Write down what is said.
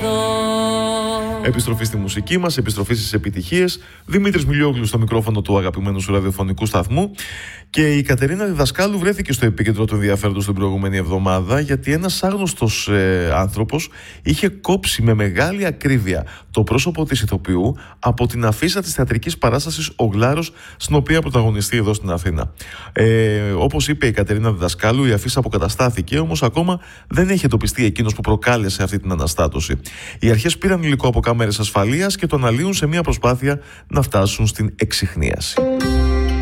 Επιστροφή στη μουσική μας, επιστροφή στις επιτυχίες. Δημήτρης Μιλιόγλου στο μικρόφωνο του αγαπημένου σου ραδιοφωνικού σταθμού. Και η Κατερίνα Διδασκάλου βρέθηκε στο επίκεντρο του ενδιαφέροντος την προηγούμενη εβδομάδα, γιατί ένας άγνωστος άνθρωπος είχε κόψει με μεγάλη ακρίβεια το πρόσωπο της ηθοποιού από την αφίσα της θεατρικής παράστασης «Ο Γλάρος», στην οποία πρωταγωνιστεί εδώ στην Αθήνα. Όπως είπε η Κατερίνα Διδασκάλου, η αφίσα αποκαταστάθηκε, όμως ακόμα δεν έχει εντοπιστεί εκείνος που προκάλεσε αυτή την αναστάτωση. Οι αρχές πήραν υλικό από κάμερες ασφαλείας και το αναλύουν σε μια προσπάθεια να φτάσουν στην εξιχνίαση.